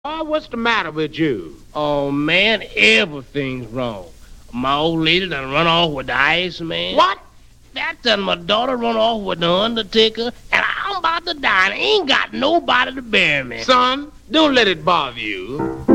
Oh, what's the matter with you? Oh, man, everything's wrong. My old lady done run off with the Iceman. What? That done my daughter run off with the Undertaker, and I'm about to die and ain't got nobody to bury me. Son, don't let it bother you.